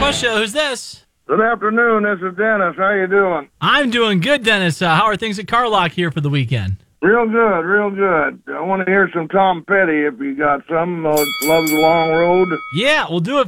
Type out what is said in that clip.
Auto Show. Who's this? Good afternoon. This is Dennis. How you doing? I'm doing good, Dennis. How are things at Carlock here for the weekend? Real good, real good. I want to hear some Tom Petty if you got some. Loves a Long Road. Yeah, we'll do it